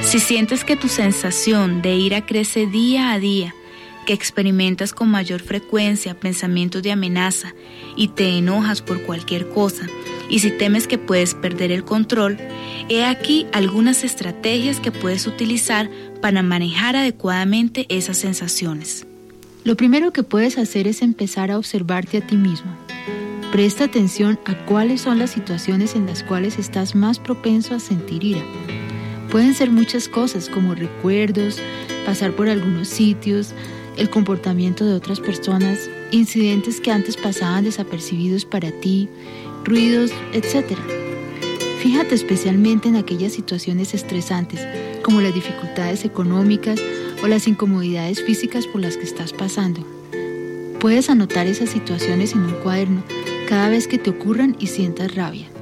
Si sientes que tu sensación de ira crece día a día, que experimentas con mayor frecuencia pensamientos de amenaza y te enojas por cualquier cosa, y si temes que puedes perder el control, he aquí algunas estrategias que puedes utilizar para manejar adecuadamente esas sensaciones. Lo primero que puedes hacer es empezar a observarte a ti mismo. Presta atención a cuáles son las situaciones en las cuales estás más propenso a sentir ira. Pueden ser muchas cosas como recuerdos, pasar por algunos sitios, el comportamiento de otras personas, incidentes que antes pasaban desapercibidos para ti, ruidos, etc. Fíjate especialmente en aquellas situaciones estresantes, como las dificultades económicas o las incomodidades físicas por las que estás pasando. Puedes anotar esas situaciones en un cuaderno cada vez que te ocurran y sientas rabia.